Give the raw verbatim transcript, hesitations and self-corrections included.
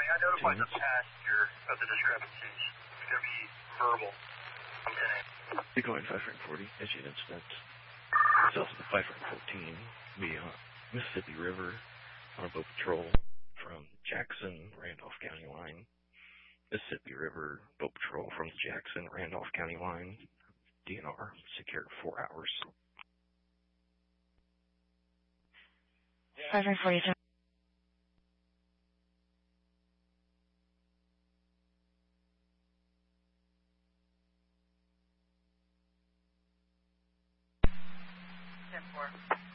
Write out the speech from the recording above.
I notified the passenger of the discrepancies. It's going to be verbal. I'm ten eight. Decoy five forty, issued incident. South of the five fourteen via Mississippi River on a boat patrol from Jackson, Randolph County line. Mississippi River boat patrol from the Jackson, Randolph County line. D N R secured four hours. five forty. ten four.